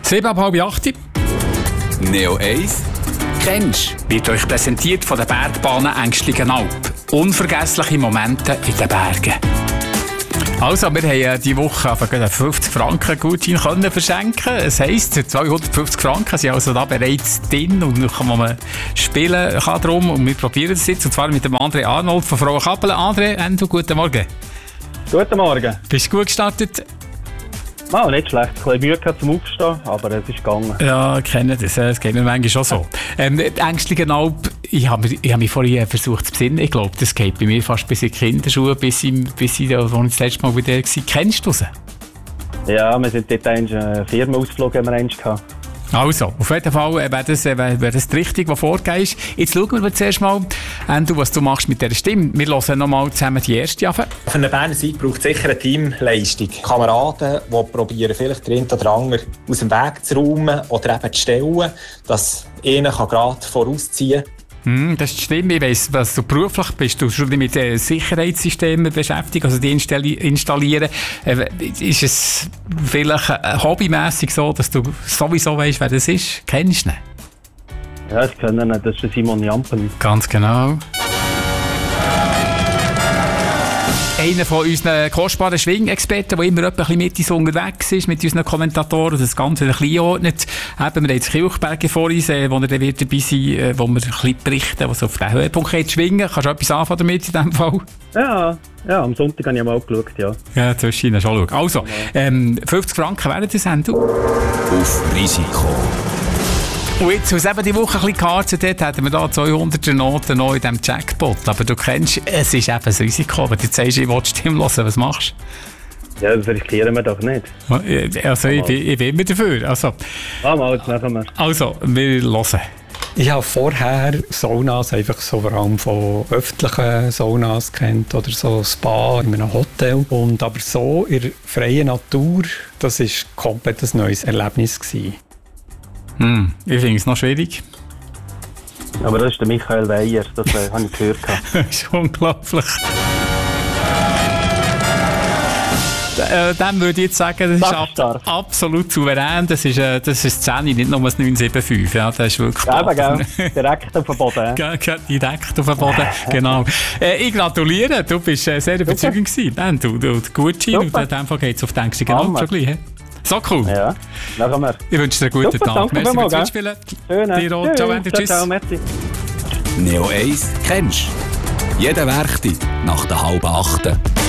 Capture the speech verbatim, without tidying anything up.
sieben ab halb acht. Neo eins kennst du? Wird euch präsentiert von der Bergbahnen Ängstligenalp. Unvergessliche Momente in den Bergen. Also, wir haben diese Woche einen fünfzig Franken Gutschein können verschenken. Es heisst, zweihundertfünfzig Franken sind also da bereits drin und noch kann man spielen kann drum. Und wir probieren das jetzt, und zwar mit dem André Arnold von Frauenkappelen. André, Endo, guten Morgen. Guten Morgen. Bist du gut gestartet? Oh, nicht schlecht. Ich hatte ein bisschen Mühe zum Aufstehen, aber es ist gegangen. Ja, ich kenne das. Es geht mir manchmal schon so. Ähm, die Ängstligenalp, ich habe mich, hab mich vorhin versucht zu besinnen. Ich glaube, das geht bei mir fast bis in die Kinderschuhe, bis ich, bis ich, als ich das letzte Mal bei dir war. Kennst du sie? Ja, wir sind dort einen Firmenausflug haben wir einmal gehabt. Also, auf jeden Fall wäre das, wär, wär das die Richtung, die vorgegeben ist. Jetzt schauen wir zuerst mal, Endo, was du machst mit dieser Stimme. Wir hören nochmal zusammen die erste an. Für einen Berner Sieg braucht es sicher eine Teamleistung. Kameraden, die probieren, vielleicht den einen oder anderen aus dem Weg zu räumen oder eben zu stellen, dass einer gerade vorausziehen kann. Mm, das stimmt. Ich weiss, was du beruflich bist. Du schon mit äh, Sicherheitssystemen beschäftigt, also die installieren. Äh, ist es vielleicht äh, hobbymässig so, dass du sowieso weißt, wer das ist? Kennst du ihn? Ja, ich kenne ihn. Das ist Simon Jampen. Ganz genau. Einer von unseren kostbaren Schwingexperten, der immer ein bisschen mit uns unterwegs ist, mit unseren Kommentatoren, das Ganze ein bisschen ordnet. Eben, wir haben jetzt Kilchberge vor uns, äh, wo er dann wird dabei sein wird, wo wir ein bisschen berichten, was auf den Höhepunkt geht, schwingen. Kannst du etwas anfangen damit in diesem Fall? Ja, ja, am Sonntag habe ich mal geschaut, ja. Ja, zwischen schon schauen. Also, ähm, fünfzig Franken wären das, Endo? Auf Risiko. Und jetzt, was eben die Woche ein bisschen geharzt hat, hätten wir da zweihunderter Noten noch in diesem Jackpot. Aber du kennst, es ist eben ein Risiko. Wenn du jetzt sagst, ich will die Stimme hören, was machst du? Ja, das riskieren wir doch nicht. Also, ich, ich bin immer dafür. Also, mal, jetzt machen wir. Also, wir hören. Ich habe vorher Saunas einfach so vor allem von öffentlichen Saunas kennt oder so Spa in einem Hotel. Und aber so in der freien Natur, das war komplett ein neues Erlebnis gewesen. Hm, ich finde es noch schwierig. Aber das ist der Michael Weyer, das äh, habe ich gehört. Das ist unglaublich. Äh, dem würde ich jetzt sagen, das ist ab, absolut souverän. Das ist, äh, das ist zehn, nicht nur ein neun sieben fünf. Ja, das ist wirklich ja, aber gell, direkt auf den Boden. Ja. Direkt auf den Boden, genau. Äh, ich gratuliere, du bist äh, sehr überzeugend gewesen. Dann, du, du, gut schien, und in dem Fall geht es auf die Ängstligenalp schon gleich. So cool. Ja, machen wir. Ich wünsche dir einen guten Super, Tag. Merci fürs Mitspielen. Dir auch. Ciao, Ende. Tschüss. Ciao, merci. Neo eins kennst du? Jeden Werktag nach der halben Achten.